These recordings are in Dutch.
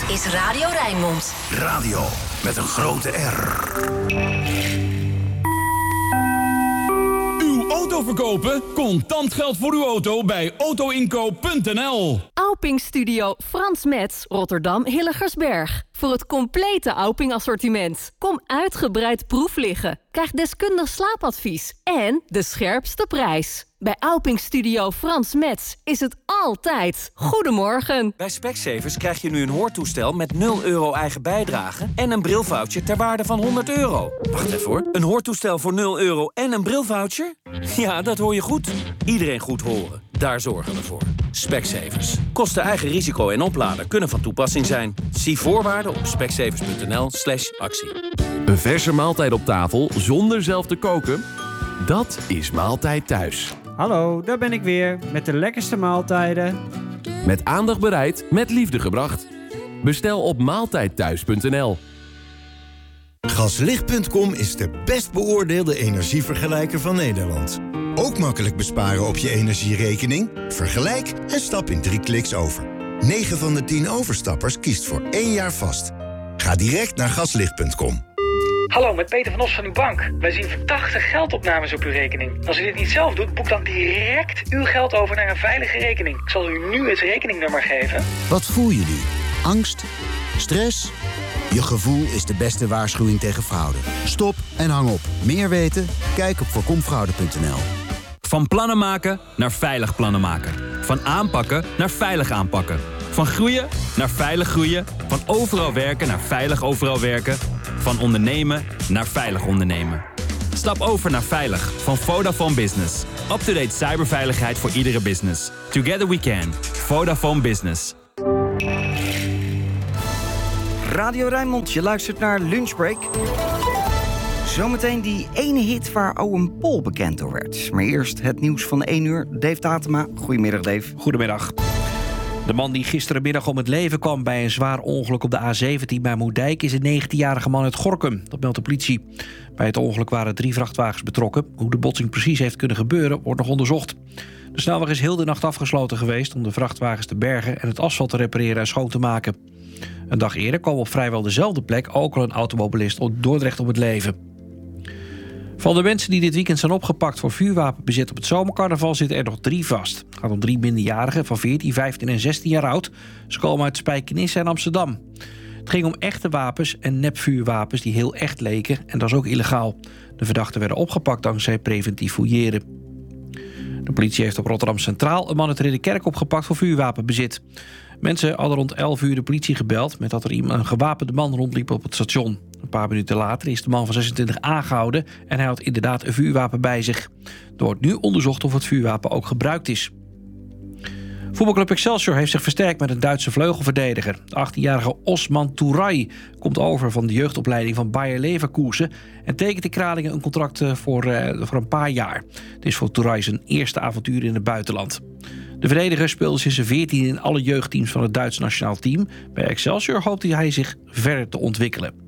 is Radio Rijnmond. Radio met een grote R. Uw auto verkopen? Contant geld voor uw auto bij autoinkoop.nl. Auping Studio Frans Metz, Rotterdam Hillegersberg. Voor het complete Auping-assortiment. Kom uitgebreid proef liggen. Krijg deskundig slaapadvies. En de scherpste prijs. Bij Auping Studio Frans Metz is het altijd goedemorgen. Bij Specsavers krijg je nu een hoortoestel met 0 euro eigen bijdrage en een brilvoucher ter waarde van €100. Wacht even hoor. Een hoortoestel voor 0 euro en een brilvoucher? Ja, dat hoor je goed. Iedereen goed horen. Daar zorgen we voor. Specsavers. Kosten eigen risico en oplader kunnen van toepassing zijn. Zie voorwaarden op specsavers.nl/actie. Een verse maaltijd op tafel zonder zelf te koken? Dat is Maaltijd Thuis. Hallo, daar ben ik weer met de lekkerste maaltijden. Met aandacht bereid, met liefde gebracht. Bestel op maaltijdthuis.nl. Gaslicht.com is de best beoordeelde energievergelijker van Nederland. Ook makkelijk besparen op je energierekening? Vergelijk en stap in 3 kliks over. 9 van de 10 overstappers kiest voor 1 jaar vast. Ga direct naar gaslicht.com. Hallo, met Peter van Os van uw bank. Wij zien verdachte geldopnames op uw rekening. Als u dit niet zelf doet, boek dan direct uw geld over naar een veilige rekening. Ik zal u nu het rekeningnummer geven. Wat voel je nu? Angst? Stress? Je gevoel is de beste waarschuwing tegen fraude. Stop en hang op. Meer weten? Kijk op voorkomfraude.nl. Van plannen maken naar veilig plannen maken. Van aanpakken naar veilig aanpakken. Van groeien naar veilig groeien. Van overal werken naar veilig overal werken. Van ondernemen naar veilig ondernemen. Stap over naar veilig van Vodafone Business. Up-to-date cyberveiligheid voor iedere business. Together we can. Vodafone Business. Radio Rijnmond, je luistert naar Lunchbreak. Zometeen die ene hit waar Owen Paul bekend door werd. Maar eerst het nieuws van 1 uur. Dave Tatema. Goedemiddag, Dave. Goedemiddag. De man die gisterenmiddag om het leven kwam bij een zwaar ongeluk op de A17 bij Moerdijk is een 19-jarige man uit Gorinchem. Dat meldt de politie. Bij het ongeluk waren 3 vrachtwagens betrokken. Hoe de botsing precies heeft kunnen gebeuren, wordt nog onderzocht. De snelweg is heel de nacht afgesloten geweest om de vrachtwagens te bergen en het asfalt te repareren en schoon te maken. Een dag eerder kwam op vrijwel dezelfde plek ook al een automobilist op Dordrecht om het leven. Van de mensen die dit weekend zijn opgepakt voor vuurwapenbezit op het zomercarnaval zitten er nog 3 vast. Het gaat om 3 minderjarigen van 14, 15 en 16 jaar oud. Ze komen uit Spijkenisse en Amsterdam. Het ging om echte wapens en nepvuurwapens die heel echt leken en dat is ook illegaal. De verdachten werden opgepakt dankzij preventief fouilleren. De politie heeft op Rotterdam Centraal een man uit Ridderkerk opgepakt voor vuurwapenbezit. Mensen hadden rond 11 uur de politie gebeld met dat er een gewapende man rondliep op het station. Een paar minuten later is de man van 26 aangehouden en hij had inderdaad een vuurwapen bij zich. Er wordt nu onderzocht of het vuurwapen ook gebruikt is. Voetbalclub Excelsior heeft zich versterkt met een Duitse vleugelverdediger. De 18-jarige Osman Touray komt over van de jeugdopleiding van Bayer Leverkusen en tekent in Kralingen een contract voor een paar jaar. Het is voor Touray zijn eerste avontuur in het buitenland. De verdediger speelde sinds zijn 14 in alle jeugdteams van het Duits nationaal team. Bij Excelsior hoopt hij zich verder te ontwikkelen.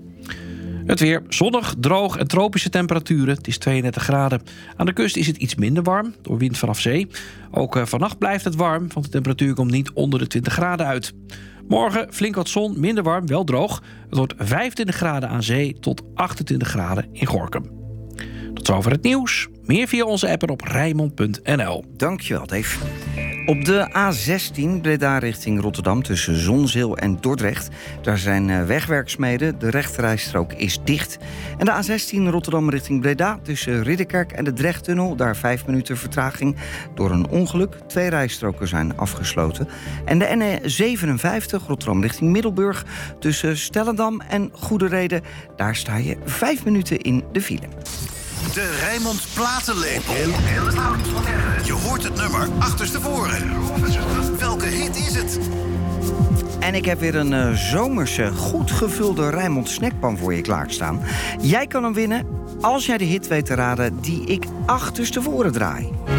Het weer zonnig, droog en tropische temperaturen. Het is 32 graden. Aan de kust is het iets minder warm, door wind vanaf zee. Ook vannacht blijft het warm, want de temperatuur komt niet onder de 20 graden uit. Morgen flink wat zon, minder warm, wel droog. Het wordt 25 graden aan zee tot 28 graden in Gorinchem. Tot zover het nieuws. Meer via onze app en op Rijnmond.nl. Dankjewel, Dave. Op de A16 Breda richting Rotterdam tussen Zonzeel en Dordrecht. Daar zijn wegwerkzaamheden. De rechterrijstrook is dicht. En de A16 Rotterdam richting Breda tussen Ridderkerk en de Drechttunnel. Daar 5 minuten vertraging door een ongeluk. 2 rijstroken zijn afgesloten. En de N57 Rotterdam richting Middelburg tussen Stellendam en Goederede. Daar sta je 5 minuten in de file. De Rijnmond Platenlepel. Je hoort het nummer achterstevoren. Welke hit is het? En ik heb weer een zomerse, goed gevulde Rijnmond snackpan voor je klaarstaan. Jij kan hem winnen als jij de hit weet te raden die ik achterstevoren draai.